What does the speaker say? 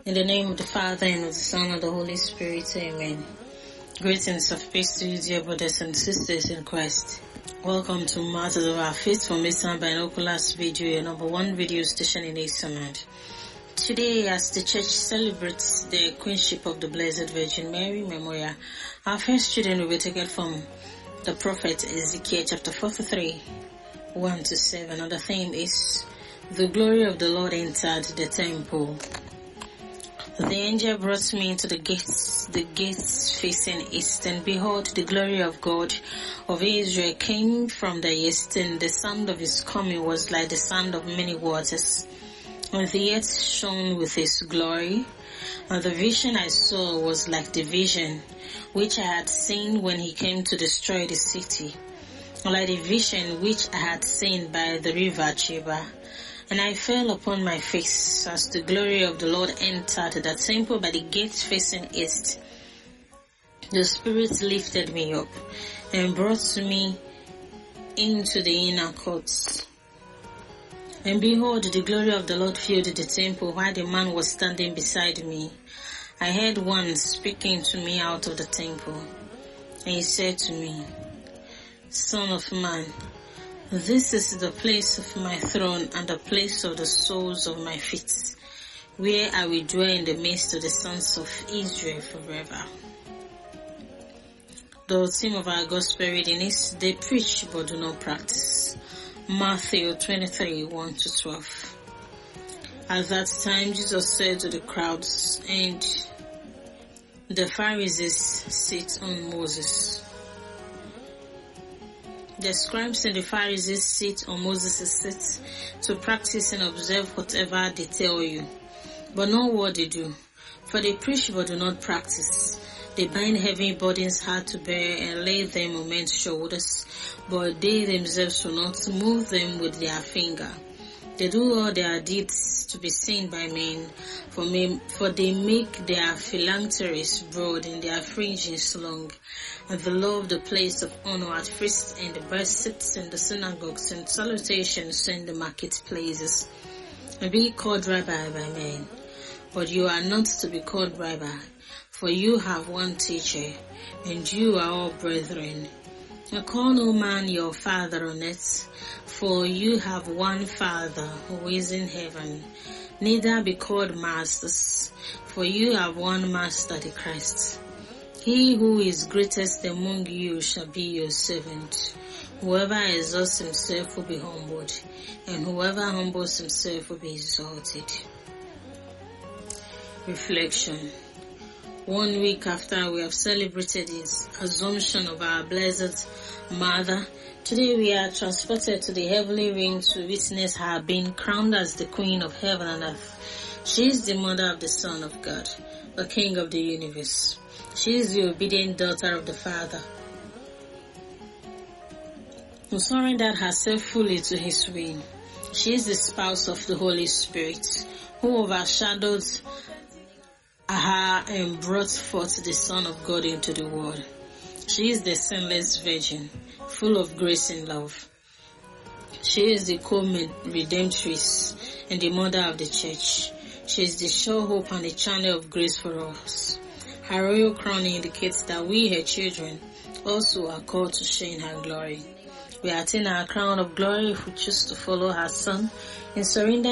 In the name of the Father, and of the Son, and of the Holy Spirit, amen. Greetings of peace to you, dear brothers and sisters in Christ. Welcome to Matters of Our Faith from Eastern Binoculars video, your number one video station in Easternland. Today, as the church celebrates the Queenship of the Blessed Virgin Mary Memorial, our first reading will be taken from the prophet Ezekiel chapter 43, 1-7, and the theme is, The glory of the Lord entered the temple. The angel brought me into the gates facing east, and behold, the glory of God of Israel came from the east, and the sound of his coming was like the sound of many waters. And the earth shone with his glory, and the vision I saw was like the vision which I had seen when he came to destroy the city, like the vision which I had seen by the river Chebar. And I fell upon my face as the glory of the Lord entered the temple by the gate facing east. The Spirit lifted me up and brought me into the inner courts. And behold, the glory of the Lord filled the temple while the man was standing beside me. I heard one speaking to me out of the temple. And he said to me, Son of man, this is the place of my throne and the place of the soles of my feet, where I will dwell in the midst of the sons of Israel forever. The theme of our gospel reading is, They preach but do not practice. Matthew 23, 1-12. At that time, Jesus said to the crowds, and the Pharisees sit on Moses. The scribes and the Pharisees sit on Moses' seat to practice and observe whatever they tell you, but not what they do. For they preach but do not practice. They bind heavy burdens hard to bear and lay them on men's shoulders, but they themselves will not move them with their finger. They do all their deeds to be seen by men, for they make their phalanxes broad and their fringes long, and they love the place of honor at feasts and the best seats in the synagogues and salutations in the marketplaces, and be called rabbi by men. But you are not to be called rabbi, for you have one teacher, and you are all brethren. And call no man your father on earth, for you have one Father who is in heaven. Neither be called masters, for you have one Master, the Christ. He who is greatest among you shall be your servant. Whoever exalts himself will be humbled, and whoever humbles himself will be exalted. Reflection. 1 week after we have celebrated the Assumption of our Blessed Mother, today we are transported to the heavenly realm to witness her being crowned as the Queen of heaven and earth. She is the mother of the Son of God, the King of the universe. She is the obedient daughter of the Father, who surrendered herself fully to his will. She is the spouse of the Holy Spirit, who overshadowed her and brought forth the Son of God into the world. She is the sinless Virgin, full of grace and love. She is the co-redemptress and the mother of the church. She is the sure hope and the channel of grace for us. Her royal crown indicates that we, her children, also are called to share in her glory. We attain our crown of glory if we choose to follow her Son and surrender